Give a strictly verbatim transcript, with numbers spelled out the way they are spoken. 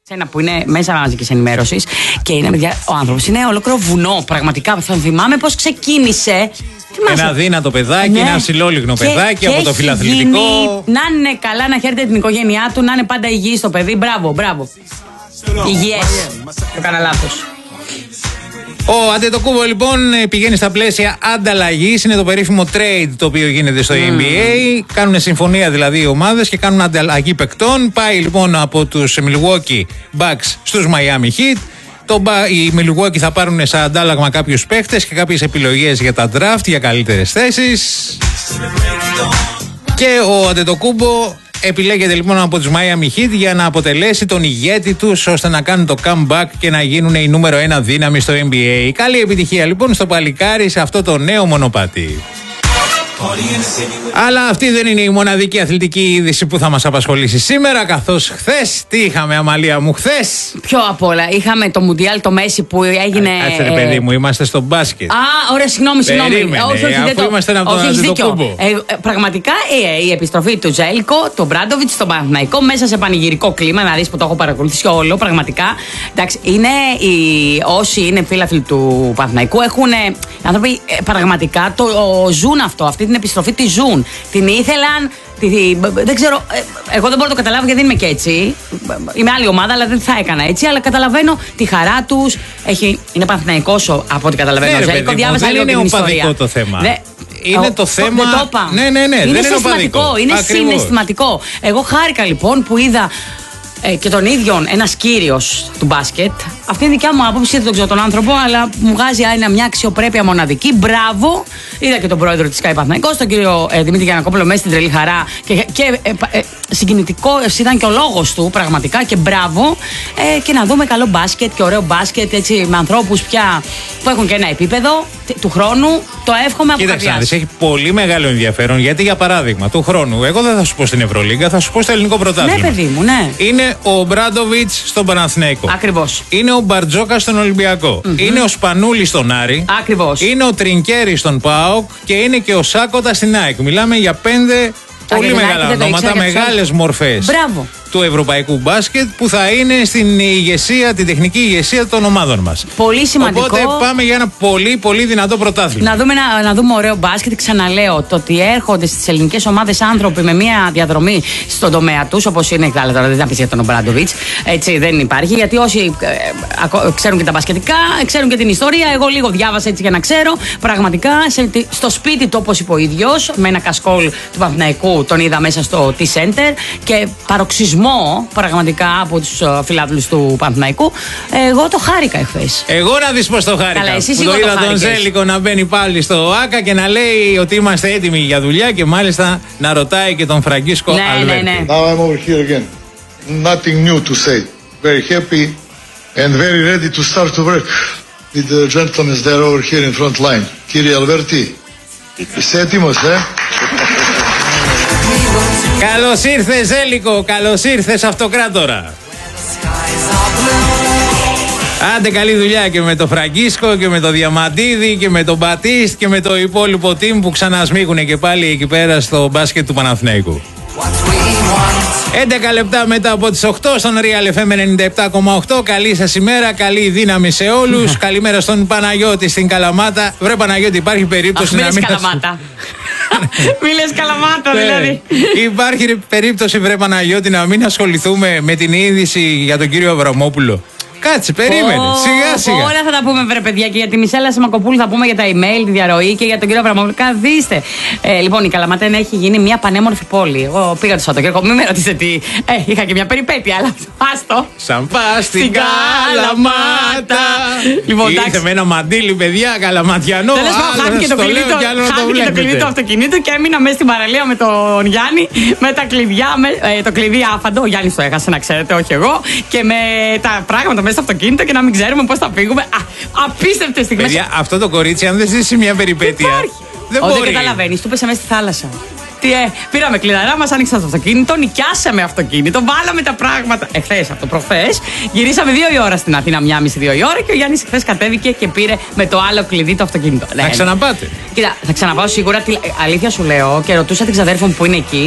Ένα που είναι μέσα μαζικής ενημέρωσης και είναι, παιδιά, ο άνθρωπος είναι ολόκληρο βουνό. Πραγματικά θα θυμάμαι πώς ξεκίνησε. Θυμάσαι. Ένα δύνατο παιδάκι, ναι. Ένα ψηλόλιγνο παιδάκι και, από και το φιλαθλητικό. Γίνει, να είναι καλά, να χαίρεται την οικογένειά του, να είναι πάντα υγιής το παιδί. Μπράβο, μπράβο. Υγιές. Το κάνα λάθος. Ο Αντετοκούμπο λοιπόν πηγαίνει στα πλαίσια ανταλλαγής. Είναι το περίφημο trade το οποίο γίνεται στο mm. N B A. Κάνουν συμφωνία δηλαδή οι ομάδες και κάνουν ανταλλαγή παικτών. Πάει λοιπόν από τους Milwaukee Bucks στους Miami Heat. Το, οι Milwaukee θα πάρουν σαν αντάλλαγμα κάποιους παίχτες και κάποιες επιλογές για τα draft, για καλύτερες θέσεις. Και ο Αντετοκούμπο επιλέγεται λοιπόν από τους Miami Heat για να αποτελέσει τον ηγέτη τους ώστε να κάνουν το comeback και να γίνουν η νούμερο ένα δύναμη στο N B A. Καλή επιτυχία λοιπόν στο παλικάρι σε αυτό το νέο μονοπάτι. Αλλά αυτή δεν είναι η μοναδική αθλητική είδηση που θα μας απασχολήσει σήμερα, καθώς χθες, τι είχαμε Αμαλία μου χθες? Πιο απ' όλα, είχαμε το Μουντιάλ το Μέση που έγινε... Κάτσε ρε παιδί μου, είμαστε στο μπάσκετ. Α, ωραία, συγγνώμη, συγγνώμη. Περίμενε, όχι, όχι, αφού το... είμαστε από τον Αντετοκούμπο. Ε, ε, πραγματικά ε, η επιστροφή του Ζέλικο, του Μπράντοβιτς, στον Παναθηναϊκό, μέσα σε πανηγυρικό κλίμα, να δεις που το έχω παρακολουθήσει όλο, πραγματικά. Εντάξει, είναι οι, όσοι είναι φίλαθλοι του Παναθηναϊκού έχουν, ε, άνθρωποι ε, πραγματικά το ο, ζουν αυτό, αυτή την επιστροφή τη ζουν. Την ήθελαν. Τη, δεν ξέρω, εγώ δεν μπορώ να το καταλάβω γιατί δεν είμαι και έτσι. Είμαι άλλη ομάδα, αλλά δεν θα έκανα έτσι. Αλλά καταλαβαίνω τη χαρά τους. Είναι Παναθηναϊκός από ό,τι καταλαβαίνω. Ναι, ρε, παιδί, δεν είναι οπαδικό το θέμα. Δε, είναι ο, το θέμα. Δεν το είπα. Ναι, ναι, ναι. Είναι δεν συναισθηματικό. Είναι, είναι συναισθηματικό. Εγώ χάρηκα λοιπόν που είδα. Ε, και τον ίδιο ένας κύριος του μπάσκετ. Αυτή είναι η δικιά μου άποψη, δεν τον ξέρω τον άνθρωπο, αλλά μου βγάζει ένα, μια αξιοπρέπεια μοναδική. Μπράβο! Είδα και τον πρόεδρο της ΚΑΙ Παναθηναϊκός, τον κύριο ε, Δημήτρη Γιαννακόπουλο, μέσα στην τρελή χαρά. Και, και ε, ε, συγκινητικός ήταν και ο λόγος του, πραγματικά. Και μπράβο! Ε, και να δούμε καλό μπάσκετ και ωραίο μπάσκετ, έτσι, με ανθρώπους πια που έχουν και ένα επίπεδο του χρόνου. Το εύχομαι από καρδιάς. Κοίταξε, έχει πολύ μεγάλο ενδιαφέρον γιατί, για παράδειγμα, του χρόνου, εγώ δεν θα σου πω στην Ευρωλίγκα, θα σου πω στο ελληνικό πρωτάθλημα. Ναι, παιδί μου, ναι. Είναι ο Μπράντοβιτς στον Παναθηναϊκό. Ακριβώς. Είναι ο Μπαρτζόκας στον Ολυμπιακό. Mm-hmm. Είναι ο Σπανούλης στον Άρη. Ακριβώς. Είναι ο Τρινκέρης στον ΠΑΟΚ και είναι και ο Σάκοτα στην ΑΕΚ. Μιλάμε για πέντε πολύ μεγάλα ονόματα, μεγάλες μορφές. Μπράβο. Του ευρωπαϊκού μπάσκετ που θα είναι στην ηγεσία, την τεχνική ηγεσία των ομάδων μας. Πολύ σημαντικό. Οπότε πάμε για ένα πολύ πολύ δυνατό πρωτάθλημα. Να δούμε, να, να δούμε ωραίο μπάσκετ. Ξαναλέω, το ότι έρχονται στις ελληνικές ομάδες άνθρωποι με μια διαδρομή στον τομέα τους, όπως είναι, καλά τώρα δεν θα πεις για τον Ομπράντοβιτς, έτσι δεν υπάρχει, γιατί όσοι ε, ε, ξέρουν και τα μπασκετικά, ξέρουν και την ιστορία. Εγώ λίγο διάβασα έτσι για να ξέρω. Πραγματικά σε, στο σπίτι του, όπως είπε ο ίδιος, με ένα κασκόλ του Παναθηναϊκού, τον είδα μέσα στο T-Center και παροξισμό πραγματικά από τους uh, φιλάθλους του Παναθηναϊκού. Εγώ το χάρηκα εχθές. Εγώ να δεις πως το χάρηκα. Καλά, εσύ που το είδα τον Ζέλικο να μπαίνει πάλι στο ΆΚΑ και να λέει ότι είμαστε έτοιμοι για δουλειά και μάλιστα να ρωτάει και τον Φραγκίσκο ναι, Αλβέρτη. Ναι, ναι. Now I'm over here again. Nothing new to say. Very happy and very ready to start to work with the gentlemen there over here in front line. Κύριε Αλβέρτη, είσαι έτοιμος, ε? Καλώς ήρθες Ζέλικο, καλώς ήρθες αυτοκράτορα. Άντε καλή δουλειά και με το Φραγκίσκο και με το Διαμαντίδη και με τον Μπατίστ και με το υπόλοιπο team που ξανασμίγουνε και πάλι εκεί πέρα στο μπάσκετ του Παναθηναϊκού. έντεκα λεπτά μετά από τις οκτώ στον Real εφ εμ ενενήντα επτά κόμμα οκτώ. Καλή σας ημέρα, καλή δύναμη σε όλους. Καλημέρα στον Παναγιώτη στην Καλαμάτα. Βρε Παναγιώτη, υπάρχει περίπτωση Αχ, να μην... Καλαμάτα. Μη λες Καλαμάτα δηλαδή. Υπάρχει περίπτωση, βρε Παναγιώτη, να μην ασχοληθούμε με την είδηση για τον κύριο Αβραμόπουλο? Κάτσε, περίμενε. Oh, σιγά σιγά. Όλα θα τα πούμε, βρε παιδιά. Και για τη Μισέλα Σιμακοπούλου θα πούμε για τα email, τη διαρροή και για τον κύριο Αβραμόπουλο. Καθίστε. Ε, λοιπόν, η Καλαμάτα έχει γίνει μια πανέμορφη πόλη. Εγώ πήγα το Σαββατοκύριακο. Μην με ρωτήσετε τι. Ε, είχα και μια περιπέτεια, αλλά άστο. Σαν πα στην Καλαμάτα. Λοιπόν, ήρθε με ένα μαντίλι, παιδιά, καλαματιανό. Τέλος πάντων, χάθηκε το κλειδί του, χάθηκε το κλειδί του αυτοκινήτου και έμεινα μέσα στην παραλία με τον Γιάννη, με τα κλειδιά, με, ε, το κλειδί άφαντο. Ο Γιάννης το έχασε, να ξέρετε, όχι εγώ. Και με τα πράγματα μέσα στο αυτοκίνητο και να μην ξέρουμε πώς θα φύγουμε. Α, απίστευτες στιγμές. Παιδιά, αυτό το κορίτσι, αν δεν ζήσει μια περιπέτεια. Δεν μπορεί. Δεν καταλαβαίνεις, του πέσε μέσα στη θάλασσα. Τι, ε, πήραμε κλειδαρά, μας άνοιξαν το αυτοκίνητο, νοικιάσαμε αυτοκίνητο, βάλαμε τα πράγματα. Εχθές, από το προχθές, γυρίσαμε δύο η ώρα στην Αθήνα, μία μισή δύο η ώρα και ο Γιάννης χθες κατέβηκε και πήρε με το άλλο κλειδί το αυτοκίνητο. Θα ξαναπάτε? Κοίτα, θα ξαναπάω σίγουρα. Αλήθεια σου λέω και ρωτούσα την ξαδέρφη μου που είναι εκεί.